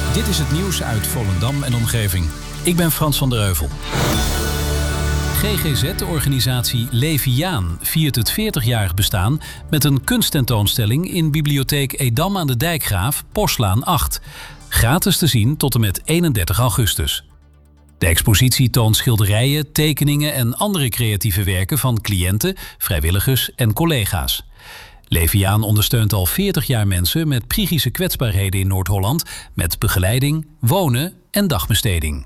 Dit is het nieuws uit Volendam en omgeving. Ik ben Frans van der Heuvel. GGZ, de organisatie Leviaan, viert het 40-jarig bestaan met een kunsttentoonstelling in bibliotheek Edam aan de Dijkgraaf, Poslaan 8. Gratis te zien tot en met 31 augustus. De expositie toont schilderijen, tekeningen en andere creatieve werken van cliënten, vrijwilligers en collega's. Leviaan ondersteunt al 40 jaar mensen met psychische kwetsbaarheden in Noord-Holland met begeleiding, wonen en dagbesteding.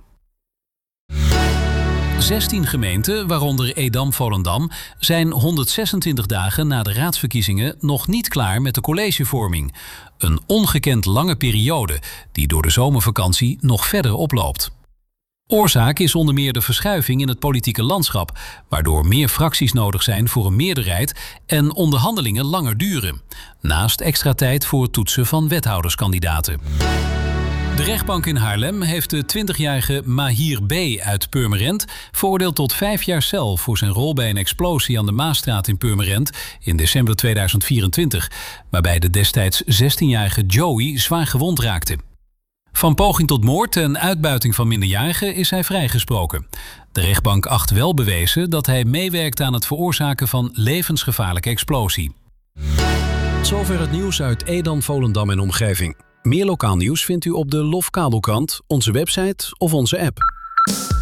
16 gemeenten, waaronder Edam-Volendam, zijn 126 dagen na de raadsverkiezingen nog niet klaar met de collegevorming. Een ongekend lange periode die door de zomervakantie nog verder oploopt. Oorzaak is onder meer de verschuiving in het politieke landschap, waardoor meer fracties nodig zijn voor een meerderheid en onderhandelingen langer duren. Naast extra tijd voor het toetsen van wethouderskandidaten. De rechtbank in Haarlem heeft de 20-jarige Mahir B. uit Purmerend veroordeeld tot 5 jaar cel voor zijn rol bij een explosie aan de Maasstraat in Purmerend in december 2024, waarbij de destijds 16-jarige Joey zwaar gewond raakte. Van poging tot moord en uitbuiting van minderjarigen is hij vrijgesproken. De rechtbank acht wel bewezen dat hij meewerkte aan het veroorzaken van levensgevaarlijke explosie. Tot zover het nieuws uit Edam, Volendam en omgeving. Meer lokaal nieuws vindt u op de LOF Kabelkrant, onze website of onze app.